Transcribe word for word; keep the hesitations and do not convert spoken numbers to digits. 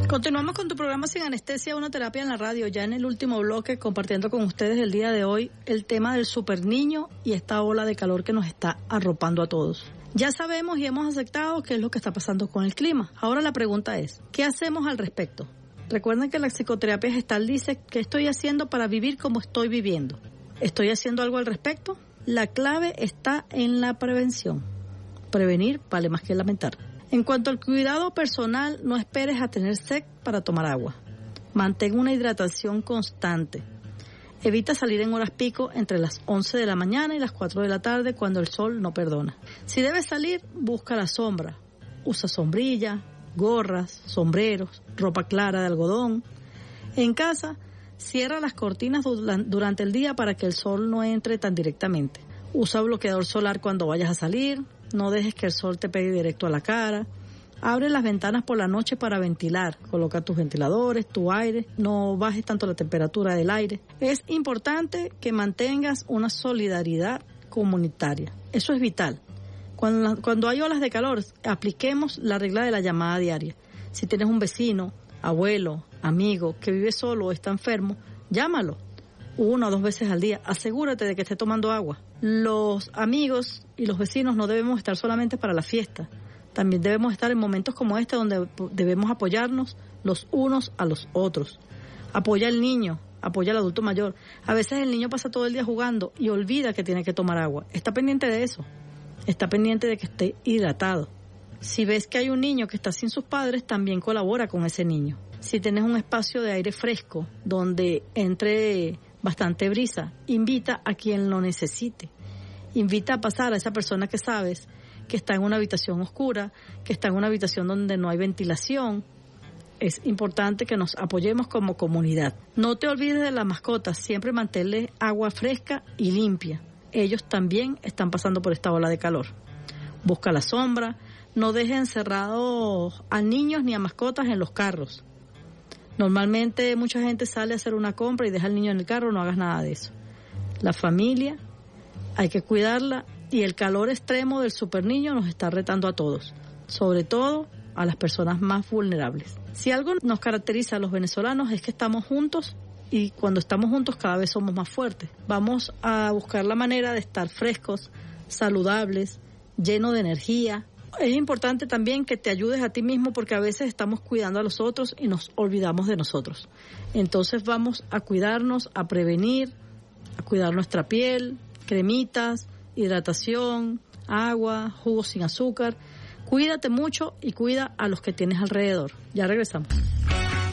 Continuamos con tu programa Sin Anestesia, una terapia en la radio, ya en el último bloque, compartiendo con ustedes el día de hoy el tema del super niño y esta ola de calor que nos está arropando a todos. Ya sabemos y hemos aceptado qué es lo que está pasando con el clima. Ahora la pregunta es, ¿qué hacemos al respecto? Recuerden que la psicoterapia gestal dice, ¿qué estoy haciendo para vivir como estoy viviendo? ¿Estoy haciendo algo al respecto? La clave está en la prevención. Prevenir vale más que lamentar. En cuanto al cuidado personal, no esperes a tener sed para tomar agua. Mantén una hidratación constante. Evita salir en horas pico entre las once de la mañana y las cuatro de la tarde cuando el sol no perdona. Si debes salir, busca la sombra. Usa sombrilla, gorras, sombreros, ropa clara de algodón. En casa, cierra las cortinas durante el día para que el sol no entre tan directamente. Usa bloqueador solar cuando vayas a salir. No dejes que el sol te pegue directo a la cara. Abre las ventanas por la noche para ventilar. Coloca tus ventiladores, tu aire. No bajes tanto la temperatura del aire. Es importante que mantengas una solidaridad comunitaria. Eso es vital. Cuando, cuando hay olas de calor, apliquemos la regla de la llamada diaria. Si tienes un vecino, abuelo, amigo que vive solo o está enfermo, llámalo. Una o dos veces al día, asegúrate de que esté tomando agua. Los amigos y los vecinos no debemos estar solamente para la fiesta. También debemos estar en momentos como este donde debemos apoyarnos los unos a los otros. Apoya al niño, apoya al adulto mayor. A veces el niño pasa todo el día jugando y olvida que tiene que tomar agua. Está pendiente de eso. Está pendiente de que esté hidratado. Si ves que hay un niño que está sin sus padres, también colabora con ese niño. Si tienes un espacio de aire fresco donde entre bastante brisa, invita a quien lo necesite. Invita a pasar a esa persona que sabes que está en una habitación oscura, que está en una habitación donde no hay ventilación. Es importante que nos apoyemos como comunidad. No te olvides de las mascotas, siempre manténles agua fresca y limpia. Ellos también están pasando por esta ola de calor. Busca la sombra, no dejes encerrados a niños ni a mascotas en los carros. Normalmente mucha gente sale a hacer una compra y deja al niño en el carro, no hagas nada de eso. La familia hay que cuidarla y el calor extremo del super niño nos está retando a todos, sobre todo a las personas más vulnerables. Si algo nos caracteriza a los venezolanos es que estamos juntos y cuando estamos juntos cada vez somos más fuertes. Vamos a buscar la manera de estar frescos, saludables, llenos de energía. Es importante también que te ayudes a ti mismo porque a veces estamos cuidando a los otros y nos olvidamos de nosotros. Entonces vamos a cuidarnos, a prevenir, a cuidar nuestra piel, cremitas, hidratación, agua, jugos sin azúcar. Cuídate mucho y cuida a los que tienes alrededor. Ya regresamos.